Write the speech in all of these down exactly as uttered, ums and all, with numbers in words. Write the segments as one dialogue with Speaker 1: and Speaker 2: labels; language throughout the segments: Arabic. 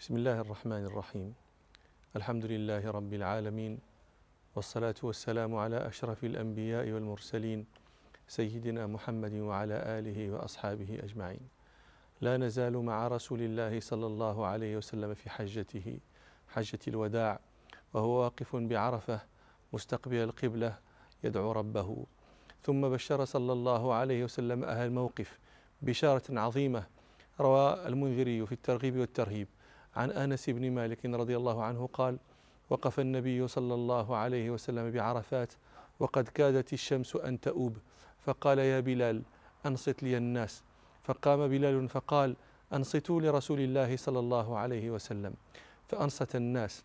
Speaker 1: بسم الله الرحمن الرحيم. الحمد لله رب العالمين، والصلاة والسلام على أشرف الأنبياء والمرسلين سيدنا محمد وعلى آله وأصحابه أجمعين. لا نزال مع رسول الله صلى الله عليه وسلم في حجته حجة الوداع، وهو واقف بعرفة مستقبل القبلة يدعو ربه. ثم بشر صلى الله عليه وسلم أهل الموقف بشارة عظيمة. روى المنذري في الترغيب والترهيب عن أنس بن مالك رضي الله عنه قال: وقف النبي صلى الله عليه وسلم بعرفات وقد كادت الشمس أن تؤوب، فقال: يا بلال أنصت لي الناس. فقام بلال فقال: أنصتوا لرسول الله صلى الله عليه وسلم. فأنصت الناس.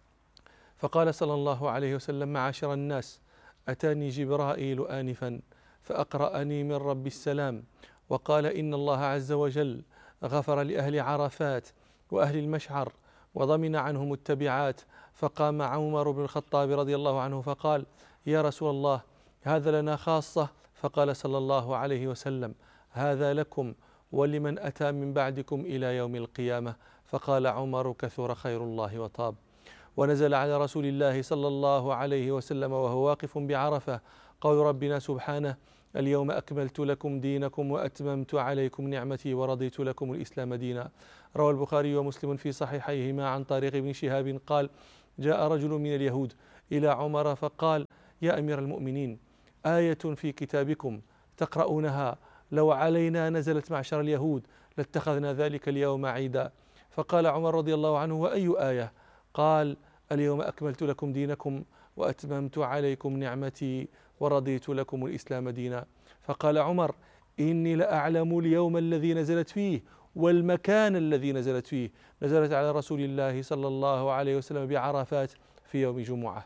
Speaker 1: فقال صلى الله عليه وسلم: معاشر الناس، أتاني جبرائيل آنفا فأقرأني من رب السلام، وقال إن الله عز وجل غفر لأهل عرفات وأهل المشعر وضمن عنهم التبعات. فقام عمر بن الخطاب رضي الله عنه فقال: يا رسول الله، هذا لنا خاصة. فقال صلى الله عليه وسلم: هذا لكم ولمن أتى من بعدكم إلى يوم القيامة. فقال عمر: كثر خير الله وطاب. ونزل على رسول الله صلى الله عليه وسلم وهو واقف بعرفة قول ربنا سبحانه: اليوم أكملت لكم دينكم وأتممت عليكم نعمتي ورضيت لكم الإسلام دينا. روى البخاري ومسلم في صحيحيهما عن طريق ابن شهاب قال: جاء رجل من اليهود إلى عمر فقال: يا أمير المؤمنين، آية في كتابكم تقرؤونها لو علينا نزلت معشر اليهود لاتخذنا ذلك اليوم عيدا. فقال عمر رضي الله عنه: وأي آية؟ قال: اليوم أكملت لكم دينكم وأتممت عليكم نعمتي ورضيت لكم الإسلام دينا. فقال عمر: إني لأعلم اليوم الذي نزلت فيه والمكان الذي نزلت فيه. نزلت على رسول الله صلى الله عليه وسلم بعرفات في يوم جمعة.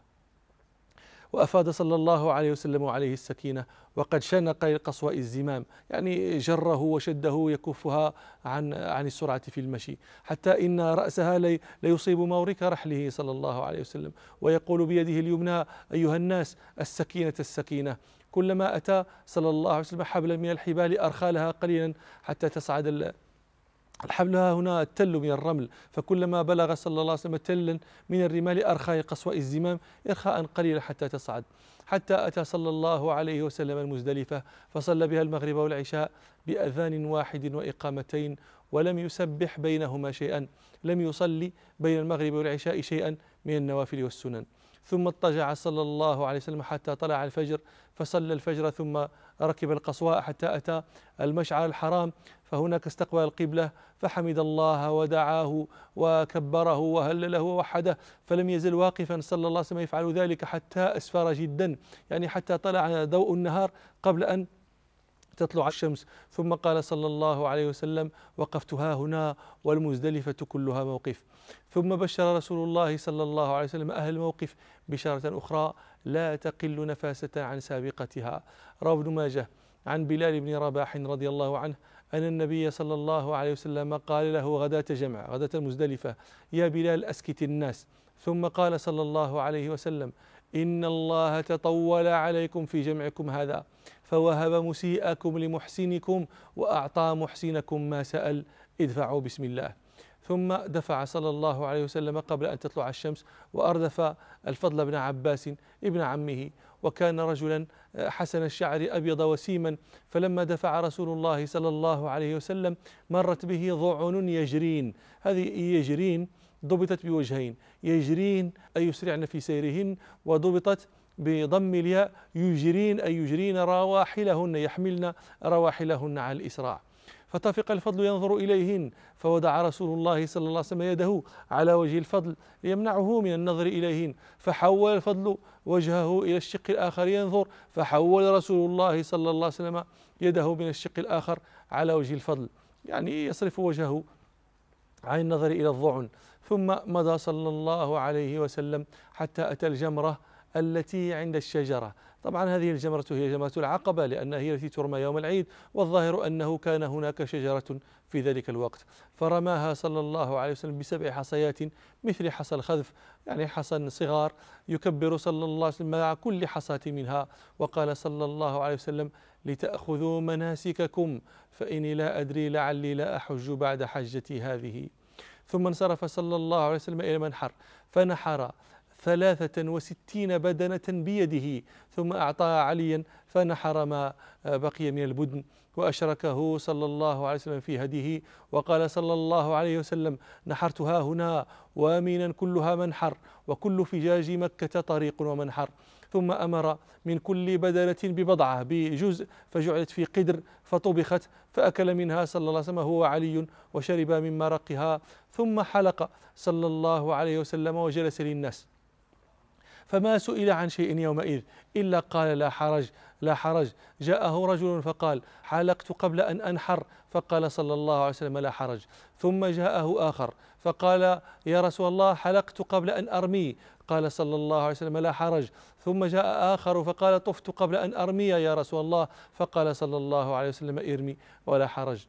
Speaker 1: وأفاد صلى الله عليه وسلم عليه السكينة، وقد شنق قصواء الزمام، يعني جره وشده يكفها عن عن السرعة في المشي، حتى إن رأسها لي ليصيب مورك رحله صلى الله عليه وسلم، ويقول بيده اليمنى: أيها الناس، السكينة السكينة. كلما أتى صلى الله عليه وسلم حبلا من الحبال أرخى لها قليلا حتى تصعد الحبلها هنا التل من الرمل، فكلما بلغ صلى الله عليه وسلم تلا من الرمال أرخى قصواء الزمام إرخاء قليلا حتى تصعد، حتى أتى صلى الله عليه وسلم المزدلفة فصلى بها المغرب والعشاء بأذان واحد وإقامتين، ولم يسبح بينهما شيئا، لم يصلي بين المغرب والعشاء شيئا من النوافل والسنن. ثم اضطجع صلى الله عليه وسلم حتى طلع الفجر فصلى الفجر، ثم ركب القصواء حتى أتى المشعر الحرام، فهناك استقبل القبلة فحمد الله ودعاه وكبره وهلله ووحده، فلم يزل واقفا صلى الله عليه وسلم يفعل ذلك حتى أسفر جدا، يعني حتى طلع ضوء النهار قبل أن تطلع الشمس. ثم قال صلى الله عليه وسلم: وقفت ها هنا والمزدلفة كلها موقف. ثم بشر رسول الله صلى الله عليه وسلم أهل الموقف بشارة أخرى لا تقل نفاسة عن سابقتها. روى ابن ماجه عن بلال بن رباح رضي الله عنه أن النبي صلى الله عليه وسلم قال له غداة جمع، غداة المزدلفة: يا بلال أسكت الناس. ثم قال صلى الله عليه وسلم: إن الله تطول عليكم في جمعكم هذا، فوهب مسيئكم لمحسنكم وأعطى محسنكم ما سأل، ادفعوا بسم الله. ثم دفع صلى الله عليه وسلم قبل أن تطلع الشمس، وأردف الفضل بن عباس ابن عمه، وكان رجلا حسن الشعر أبيض وسيما، فلما دفع رسول الله صلى الله عليه وسلم مرت به ضعن يجرين. هذه يجرين ضبطت بوجهين: يجرين أي يسرعن في سيرهن، وضبطت بضم الياء يجرين أي يجرين رواحلهن، يحملن رواحلهن على الإسراع. فطفق الفضل ينظر إليهن، فوضع رسول الله صلى الله عليه وسلم يده على وجه الفضل يمنعه من النظر إليهن، فحول الفضل وجهه إلى الشق الآخر ينظر، فحول رسول الله صلى الله عليه وسلم يده من الشق الآخر على وجه الفضل، يعني يصرف وجهه عن النظر إلى الضعن. ثم مضى صلى الله عليه وسلم حتى أتى الجمرة التي عند الشجرة. طبعا هذه الجمرة هي جمرة العقبة، لأنها هي التي ترمى يوم العيد، والظاهر أنه كان هناك شجرة في ذلك الوقت، فرماها صلى الله عليه وسلم بسبع حصيات مثل حصى الخذف، يعني حصى صغار، يكبر صلى الله عليه وسلم مع كل حصاة منها، وقال صلى الله عليه وسلم: لتأخذوا مناسككم فإني لا أدري لعلي لا أحج بعد حجتي هذه. ثم انصرف صلى الله عليه وسلم إلى المنحر فنحر ثلاثة وستين بدنة بيده، ثم أعطى عليا فنحر ما بقي من البدن، وأشركه صلى الله عليه وسلم في هديه، وقال صلى الله عليه وسلم: نحرتها هنا ومينا كلها منحر، وكل فجاج مكة طريق ومنحر. ثم أمر من كل بدنة ببضعة بجزء، فجعلت في قدر فطبخت، فأكل منها صلى الله عليه وسلم هو وعلي وشرب من مرقها، ثم حلق صلى الله عليه وسلم وجلس للناس، فما سئل عن شيء يومئذ إلا قال: لا حرج لا حرج. جاءه رجل فقال: حلقت قبل أن أنحر، فقال صلى الله عليه وسلم: لا حرج. ثم جاءه آخر فقال: يا رسول الله حلقت قبل أن أرمي، قال صلى الله عليه وسلم: لا حرج. ثم جاء آخر فقال: طفت قبل أن أرمي يا رسول الله، فقال صلى الله عليه وسلم: ارمي ولا حرج.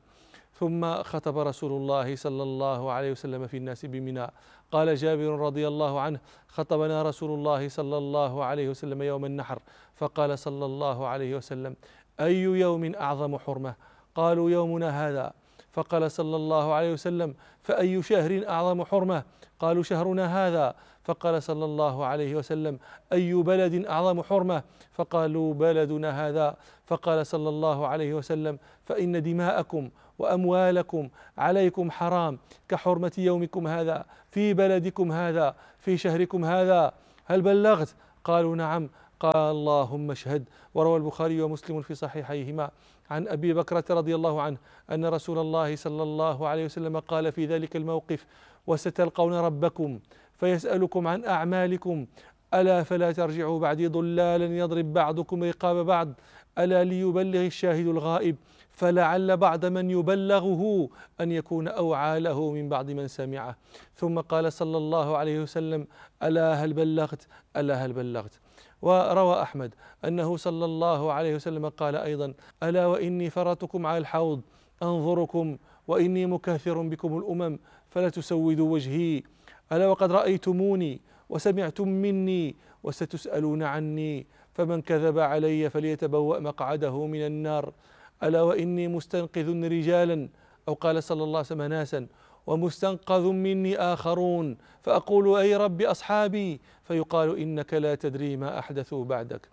Speaker 1: ثم خطب رسول الله صلى الله عليه وسلم في الناس بمنى. قال جابر رضي الله عنه: خطبنا رسول الله صلى الله عليه وسلم يوم النحر، فقال صلى الله عليه وسلم: أي يوم أعظم حرمة؟ قالوا: يومنا هذا. فقال صلى الله عليه وسلم: فأي شهر أعظم حرمة؟ قالوا: شهرنا هذا. فقال صلى الله عليه وسلم: أي بلد أعظم حرمة؟ فقالوا: بلدنا هذا. فقال صلى الله عليه وسلم: فإن دماءكم وأموالكم عليكم حرام كحرمة يومكم هذا في بلدكم هذا في شهركم هذا، هل بلغت؟ قالوا: نعم. قال: اللهم اشهد. وروى البخاري ومسلم في صحيحيهما عن أبي بكرة رضي الله عنه أن رسول الله صلى الله عليه وسلم قال في ذلك الموقف: وستلقون ربكم فيسألكم عن أعمالكم، ألا فلا ترجعوا بعدي ضلالا يضرب بعضكم رقاب بعض، ألا ليبلغ الشاهد الغائب، فلعل بعض من يبلغه أن يكون أوعى له من بعض من سمعه. ثم قال صلى الله عليه وسلم: ألا هل بلغت؟ ألا هل بلغت؟ وروى أحمد أنه صلى الله عليه وسلم قال أيضا: ألا وإني فرطكم على الحوض أنظركم، وإني مكاثر بكم الأمم فلا تسودوا وجهي، ألا وقد رأيتموني وسمعتم مني وستسألون عني، فمن كذب علي فليتبوأ مقعده من النار، ألا وإني مستنقذ رجالا، أو قال صلى الله عليه وسلم ناسا، ومستنقذ مني آخرون، فأقول: أي رب أصحابي، فيقال: إنك لا تدري ما أحدثوا بعدك.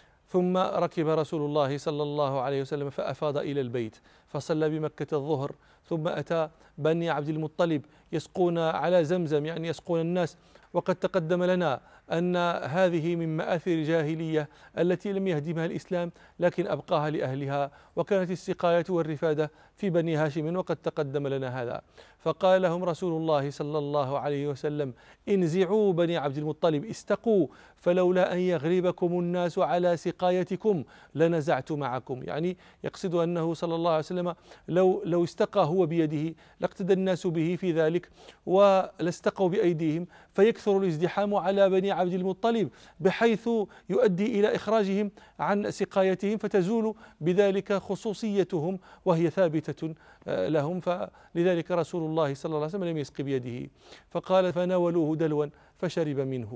Speaker 1: ثم ركب رسول الله صلى الله عليه وسلم فأفاض إلى البيت فصلى بمكة الظهر، ثم أتى بني عبد المطلب يسقون على زمزم، يعني يسقون الناس. وقد تقدم لنا أن هذه من مآثر الجاهلية التي لم يهدمها الإسلام لكن أبقاها لأهلها، وكانت السقاية والرفادة في بني هاشم، وقد تقدم لنا هذا. فقال لهم رسول الله صلى الله عليه وسلم: انزعوا بني عبد المطلب، استقوا، فلولا أن يغلبكم الناس على سقايتكم لنزعت معكم. يعني يقصد أنه صلى الله عليه وسلم لو لو استقى هو بيده لاقتدى الناس به في ذلك، ولاستقوا بأيديهم، فيكثر الازدحام على بني عبد المطلب بحيث يؤدي إلى إخراجهم عن سقايتهم، فتزول بذلك خصوصيتهم وهي ثابتة لهم. فلذلك رسول الله صلى الله عليه وسلم لم يسق بيده، فقال: فناولوه دلوا فشرب منه.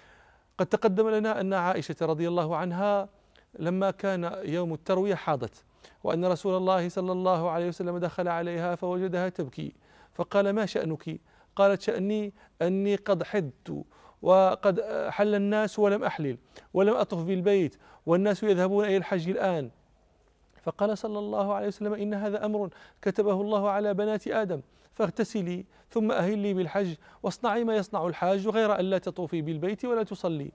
Speaker 1: قد تقدم لنا أن عائشة رضي الله عنها لما كان يوم التروية حاضت، وأن رسول الله صلى الله عليه وسلم دخل عليها فوجدها تبكي، فقال: ما شأنك؟ قالت: شأني أني قد حدت وقد حل الناس ولم أحلل ولم أطف بالبيت، والناس يذهبون إلى الحج الآن. فقال صلى الله عليه وسلم: إن هذا أمر كتبه الله على بنات آدم، فاغتسلي ثم أهلي بالحج واصنعي ما يصنع الحاج غير أن لا تطوفي بالبيت ولا تصلي.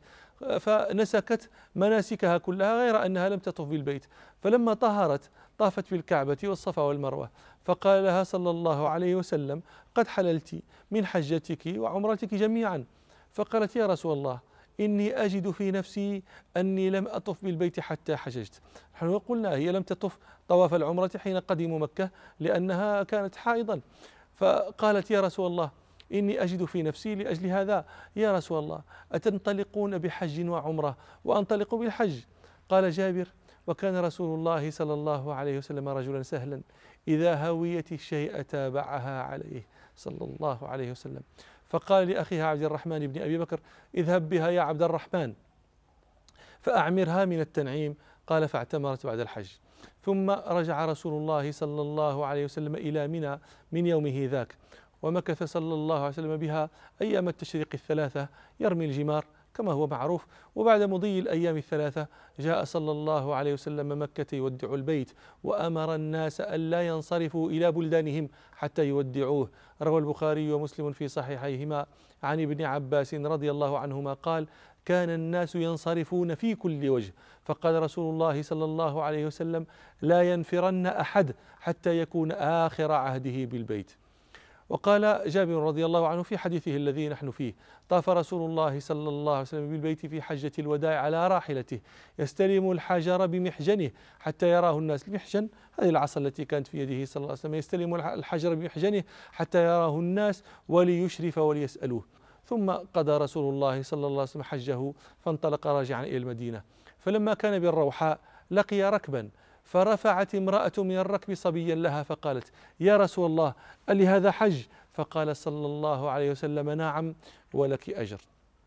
Speaker 1: فنسكت مناسكها كلها غير أنها لم تطف بالبيت. فلما طهرت طافت بالكعبة والصفا والمروة، فقال لها صلى الله عليه وسلم: قد حللت من حجتك وعمرتك جميعا. فقالت: يا رسول الله، إني أجد في نفسي أني لم أطف بالبيت حتى حججت. نحن قلنا هي لم تطف طواف العمرة حين قدموا مكة لأنها كانت حائضا. فقالت: يا رسول الله، إني أجد في نفسي لأجل هذا يا رسول الله أتنطلقون بحج وعمرة وأنطلق بالحج؟ قال جابر: وكان رسول الله صلى الله عليه وسلم رجلا سهلا، إذا هويت الشيء تابعها عليه صلى الله عليه وسلم. فقال لأخيها عبد الرحمن بن أبي بكر: اذهب بها يا عبد الرحمن فأعمرها من التنعيم. قال: فاعتمرت بعد الحج. ثم رجع رسول الله صلى الله عليه وسلم إلى منى من يومه ذاك، ومكث صلى الله عليه وسلم بها أيام التشريق الثلاثة يرمي الجمار كما هو معروف. وبعد مضي الأيام الثلاثة جاء صلى الله عليه وسلم مكة يودع البيت، وأمر الناس ألا ينصرفوا إلى بلدانهم حتى يودعوه. روى البخاري ومسلم في صحيحيهما عن ابن عباس رضي الله عنهما قال: كان الناس ينصرفون في كل وجه، فقال رسول الله صلى الله عليه وسلم: لا ينفرن أحد حتى يكون آخر عهده بالبيت. وقال جابر رضي الله عنه في حديثه الذي نحن فيه: طاف رسول الله صلى الله عليه وسلم بالبيت في حجة الوداع على راحلته يستلم الحجر بمحجنه حتى يراه الناس. المحجن هذه العصا التي كانت في يده صلى الله عليه وسلم، يستلم الحجر بمحجنه حتى يراه الناس وليشرف وليسألوه. ثم قضى رسول الله صلى الله عليه وسلم حجه فانطلق راجعا إلى المدينة. فلما كان بالروحاء لقي ركبا، فرفعت امرأة من الركب صبيا لها فقالت: يا رسول الله، ألي هذا حج؟ فقال صلى الله عليه وسلم: نعم ولك أجر.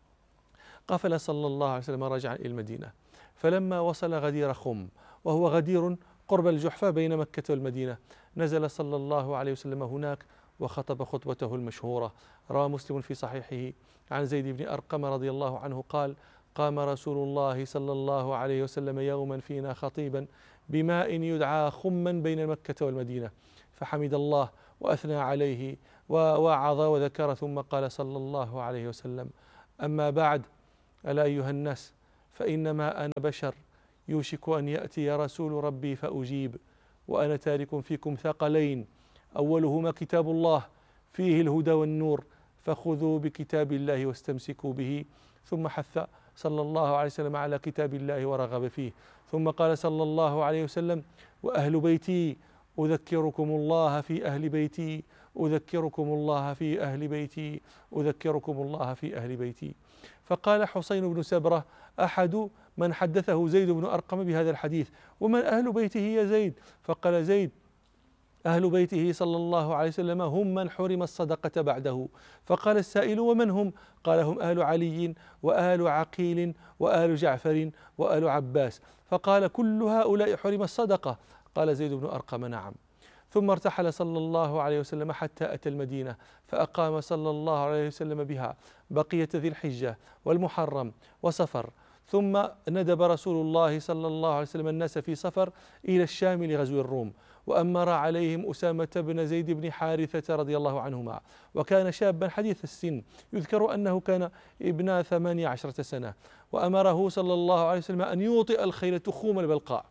Speaker 1: قفل صلى الله عليه وسلم راجعا إلى المدينة، فلما وصل غدير خم، وهو غدير قرب الجحفة بين مكة والمدينة، نزل صلى الله عليه وسلم هناك وخطب خطبته المشهورة. روى مسلم في صحيحه عن زيد بن أرقم رضي الله عنه قال: قام رسول الله صلى الله عليه وسلم يوما فينا خطيبا بماء يدعى خما بين مكة والمدينة، فحمد الله وأثنى عليه ووعظ وذكر، ثم قال صلى الله عليه وسلم: أما بعد، ألا أيها الناس، فإنما أنا بشر يوشك أن يأتي رسول ربي فأجيب، وأنا تارك فيكم ثقلين، أولهما كتاب الله فيه الهدى والنور، فخذوا بكتاب الله واستمسكوا به. ثم حث صلى الله عليه وسلم على كتاب الله ورغب فيه. ثم قال صلى الله عليه وسلم: وأهل بيتي أذكركم الله في أهل بيتي، أذكركم الله في أهل بيتي، أذكركم الله في أهل بيتي. فقال حسين بن سبرة أحد من حدثه زيد بن أرقم بهذا الحديث: ومن أهل بيته يا زيد؟ فقال زيد: أهل بيته صلى الله عليه وسلم هم من حرم الصدقة بعده. فقال السائل: ومن هم؟ قال: هم أهل علي وآل عقيل وآل جعفر وآل عباس. فقال: كل هؤلاء حرم الصدقة؟ قال زيد بن أرقم: نعم. ثم ارتحل صلى الله عليه وسلم حتى أتى المدينة، فأقام صلى الله عليه وسلم بها بقية ذي الحجة والمحرم وصفر. ثم ندب رسول الله صلى الله عليه وسلم الناس في صفر إلى الشام لغزو الروم، وأمر عليهم أسامة بن زيد بن حارثة رضي الله عنهما، وكان شابا حديث السن، يذكر أنه كان ابن ثمانية عشرة سنة، وأمره صلى الله عليه وسلم أن يوطئ الخيل تخوم البلقاء.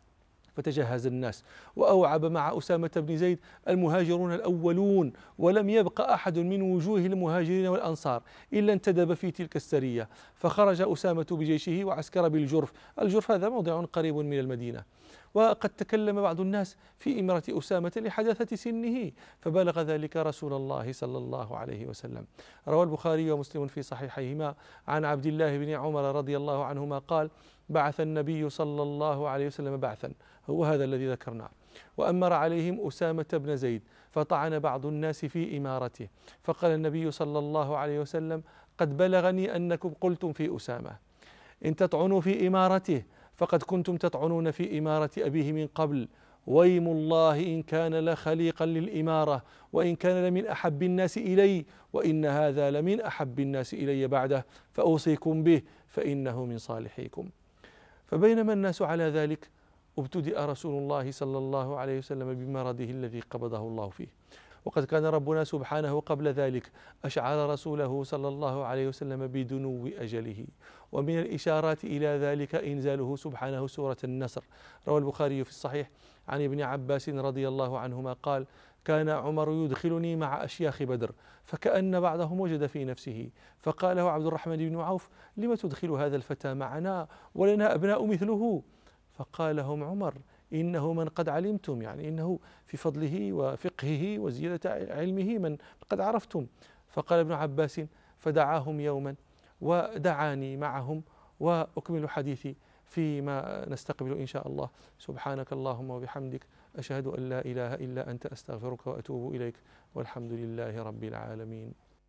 Speaker 1: فتجهز الناس، وأوعب مع أسامة بن زيد المهاجرون الأولون، ولم يبق أحد من وجوه المهاجرين والأنصار إلا انتدب في تلك السرية. فخرج أسامة بجيشه وعسكر بالجرف. الجرف هذا موضع قريب من المدينة. وقد تكلم بعض الناس في إمرة أسامة لحداثة سنه، فبلغ ذلك رسول الله صلى الله عليه وسلم. روى البخاري ومسلم في صحيحيهما عن عبد الله بن عمر رضي الله عنهما قال: بعث النبي صلى الله عليه وسلم بعثا، هو هذا الذي ذكرناه، وأمر عليهم أسامة بن زيد، فطعن بعض الناس في إمارته، فقال النبي صلى الله عليه وسلم: قد بلغني أنكم قلتم في أسامة: إن تطعنوا في إمارته فقد كنتم تطعنون في إمارة أبيه من قبل، ويم الله إن كان لخليقا للإمارة، وإن كان لمن أحب الناس إلي، وإن هذا لمن أحب الناس إلي بعده، فأوصيكم به فإنه من صالحيكم. فبينما الناس على ذلك ابتدأ رسول الله صلى الله عليه وسلم بمرضه الذي قبضه الله فيه، وقد كان ربنا سبحانه قبل ذلك أشعر رسوله صلى الله عليه وسلم بدنو أجله. ومن الإشارات إلى ذلك إنزاله سبحانه سورة النصر. روى البخاري في الصحيح عن ابن عباس رضي الله عنهما قال: كان عمر يدخلني مع أشياخ بدر، فكأن بعضهم وجد في نفسه، فقال له عبد الرحمن بن عوف: لم تدخل هذا الفتى معنا ولنا أبناء مثله؟ فقال لهم عمر: إنه من قد علمتم، يعني إنه في فضله وفقهه وزيادة علمه من قد عرفتم. فقال ابن عباس: فدعاهم يوما ودعاني معهم، وأكمل حديثي فيما نستقبل إن شاء الله. سبحانك اللهم وبحمدك، أشهد أن لا إله إلا أنت، أستغفرك وأتوب إليك، والحمد لله رب العالمين.